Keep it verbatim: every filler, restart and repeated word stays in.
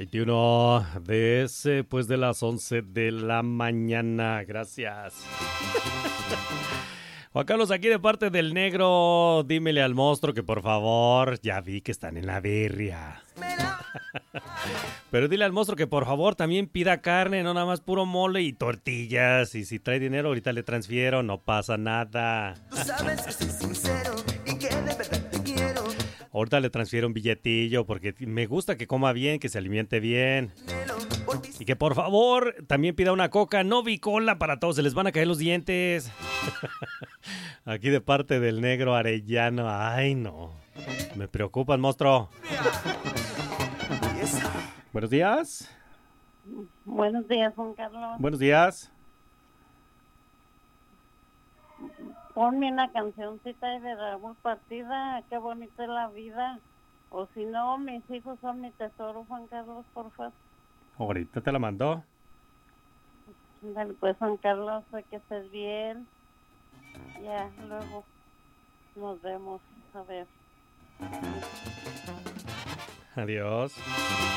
veintiuno después de las once de la mañana. Gracias. Juan Carlos, aquí de parte del negro, dímele al monstruo que por favor, ya vi que están en la birria. Pero dile al monstruo que por favor también pida carne, no nada más puro mole y tortillas. Y si trae dinero, ahorita le transfiero, no pasa nada. Tú sabes que soy sincero y que de verdad te quiero. Ahorita le transfiero un billetillo porque me gusta que coma bien, que se alimente bien. Y que por favor también pida una coca, no bicola para todos, se les van a caer los dientes. Aquí de parte del negro Arellano. Ay, no. Me preocupan, monstruo. Buenos días. Buenos días, Juan Carlos. Buenos días. Ponme una cancioncita de Raúl Partida, qué bonita es la vida. O si no, mis hijos son mi tesoro, Juan Carlos, por favor. Ahorita te la mandó. Dale, pues, Juan Carlos, que estés bien. Ya, luego nos vemos. A ver. Adiós.